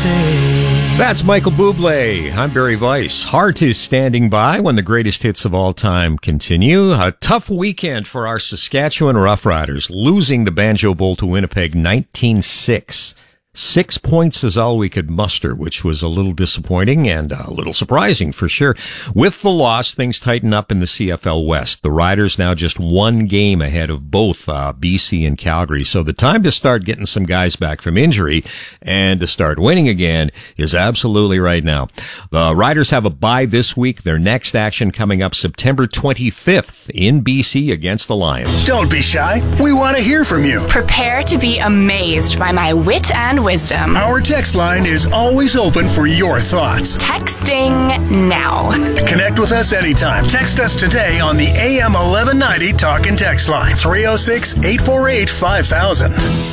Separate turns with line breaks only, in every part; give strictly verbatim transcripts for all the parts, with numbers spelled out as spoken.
stay.
That's Michael Bublé. I'm Barry Weiss. Hart is standing by when the greatest hits of all time continue. A tough weekend for our Saskatchewan Roughriders, losing the Banjo Bowl to Winnipeg nineteen six. Six points is all we could muster, which was a little disappointing and a little surprising for sure. With the loss, things tighten up in the C F L West. The Riders now just one game ahead of both uh, B C and Calgary. So the time to start getting some guys back from injury and to start winning again is absolutely right now. The Riders have a bye this week. Their next action coming up September twenty-fifth in B C against the Lions.
Don't be shy. We want to hear from you.
Prepare to be amazed by my wit and wisdom.
Our text line is always open for your thoughts.
Texting now.
Connect with us anytime. Text us today on the A M eleven ninety Talk and Text line, three oh six, eight four eight, five thousand.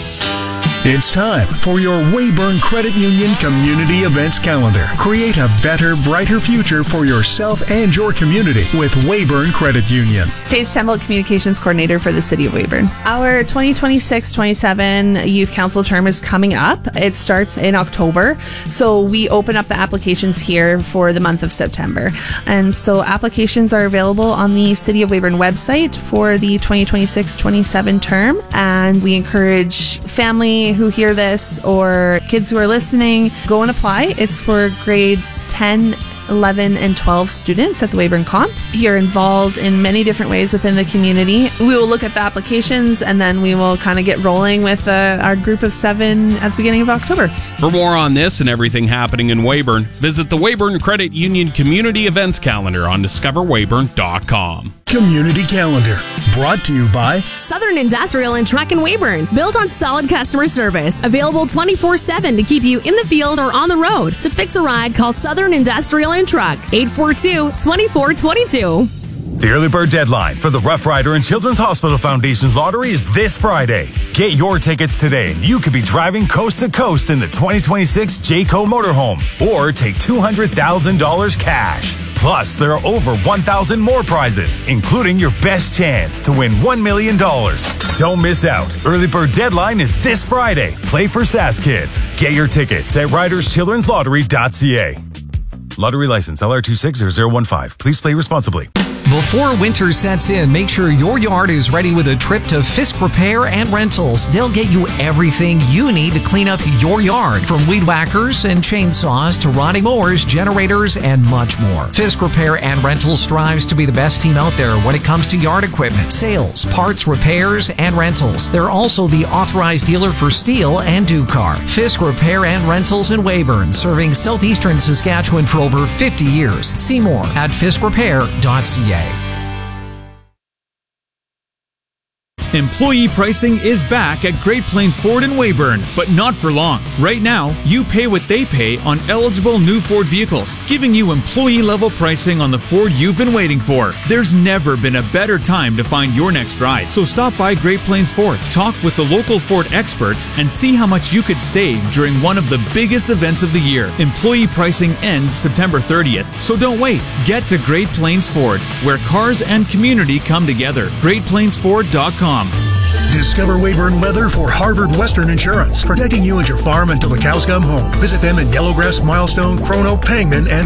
It's time for your Weyburn Credit Union Community Events Calendar. Create a better, brighter future for yourself and your community with Weyburn Credit Union.
Paige Temple, Communications Coordinator for the City of Weyburn. Our twenty twenty-six twenty-seven Youth Council term is coming up. It starts in October, so we open up the applications here for the month of September. And so applications are available on the City of Weyburn website for the twenty twenty-six twenty-seven term, and we encourage family who hear this or kids who are listening, go and apply. It's for grades ten, eleven, and twelve students at the Weyburn Comp. You're involved in many different ways within the community. We will look at the applications and then we will kind of get rolling with uh, our group of seven at the beginning of October.
For more on this and everything happening in Weyburn, visit the Weyburn Credit Union Community Events Calendar on discover weyburn dot com.
Community Calendar, brought to you by
Southern Industrial and Truck in Weyburn, built on solid customer service, available twenty-four seven to keep you in the field or on the road. To fix a ride, call Southern Industrial and Truck, eight four two, two four two two.
The early bird deadline for the Rough Rider and Children's Hospital Foundation's lottery is this Friday. Get your tickets today and you could be driving coast to coast in the twenty twenty-six Jayco motorhome or take two hundred thousand dollars cash. Plus, there are over one thousand more prizes, including your best chance to win one million dollars. Don't miss out. Early bird deadline is this Friday. Play for Sask Kids. Get your tickets at riders children's lottery dot c a. Lottery license L R two six zero zero one five. Please play responsibly.
Before winter sets in, make sure your yard is ready with a trip to Fisk Repair and Rentals. They'll get you everything you need to clean up your yard, from weed whackers and chainsaws to riding mowers, generators, and much more. Fisk Repair and Rentals strives to be the best team out there when it comes to yard equipment, sales, parts, repairs, and rentals. They're also the authorized dealer for Steel and Ducar. Fisk Repair and Rentals in Weyburn, serving southeastern Saskatchewan for over fifty years. See more at fisk repair dot c a.
Employee pricing is back at Great Plains Ford in Weyburn, but not for long. Right now, you pay what they pay on eligible new Ford vehicles, giving you employee-level pricing on the Ford you've been waiting for. There's never been a better time to find your next ride. So stop by Great Plains Ford, talk with the local Ford experts, and see how much you could save during one of the biggest events of the year. Employee pricing ends September thirtieth, so don't wait. Get to Great Plains Ford, where cars and community come together. great plains ford dot com.
Discover Weyburn weather for Harvard Western Insurance, protecting you and your farm until the cows come home. Visit them in Yellowgrass, Milestone, Chrono, Pangman, and